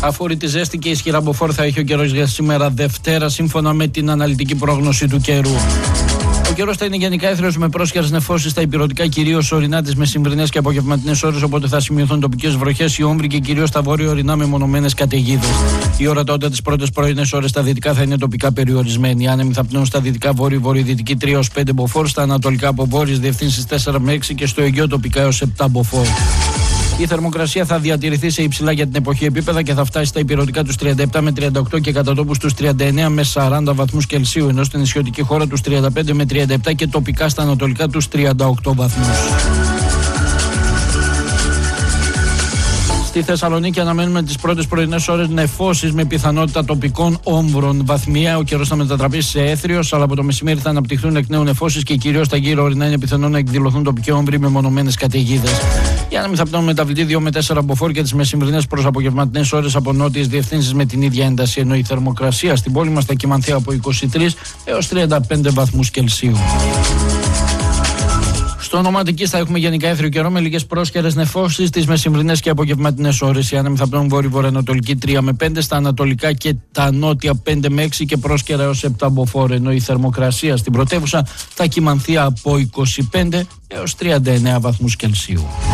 Αφόρητη ζέστη και ισχυρά μποφόρ θα έχει ο καιρός για σήμερα Δευτέρα, σύμφωνα με την αναλυτική πρόγνωση του καιρού. Ο καιρός θα είναι γενικά έθριος με πρόσχερες νεφώσεις στα ηπειρωτικά, κυρίως ορεινά τις μεσημβρινές και απογευματινές ώρες, οπότε θα σημειωθούν τοπικές βροχές, η όμβρη και κυρίως στα βόρειο-ορεινά με μονομένες καταιγίδες. Η ορατότητα τις πρώτες πρωινές ώρες στα δυτικά θα είναι τοπικά περιορισμένη. Οι άνεμοι θα πνέουν στα δυτικά βορειοδυτική 3 έως 5 μποφόρ, στα ανατολικά από βόρειες διευθύνσεις 4 με 6 και στο Αιγαίο τοπικά έως 7 μποφόρ. Η θερμοκρασία θα διατηρηθεί σε υψηλά για την εποχή επίπεδα και θα φτάσει στα ηπειρωτικά τους 37 με 38 και κατά τόπους τους 39 με 40 βαθμούς Κελσίου, ενώ στην νησιωτική χώρα τους 35 με 37 και τοπικά στα ανατολικά τους 38 βαθμούς. Στη Θεσσαλονίκη αναμένουμε τις πρώτες πρωινές ώρες νεφώσεις με πιθανότητα τοπικών όμβρων. Βαθμία ο καιρός θα μετατραπεί σε έθριος, αλλά από το μεσημέρι θα αναπτυχθούν εκ νέου νεφώσεις και κυρίως στα γύρω ορεινά είναι πιθανό να εκδηλωθούν τοπικοί όμβροι με μονομένες καταιγίδες. Οι άνεμοι θα πνέουν μεταβλητή 2 με 4 μποφόρ και τις μεσημβρινές προς απογευματινές ώρες από νότιες διευθύνσεις με την ίδια ένταση, ενώ η θερμοκρασία στην πόλη μας θα κυμανθεί από 23 έως 35 βαθμούς Κελσίου. Στο Ονόμα Αττικής θα έχουμε γενικά έθριο καιρό με λίγες πρόσχερες νεφώσεις τις μεσημβρινές και απογευματινές ώρες. Οι άνεμοι θα πνέουν βόρειο-βορειοανατολική 3 με 5, στα ανατολικά και τα νότια 5 με 6 και πρόσκαιρα έως 7 μποφόρ, ενώ η θερμοκρασία στην πρωτεύουσα θα κυμανθεί από 25 έως 39 βαθμούς Κελσίου.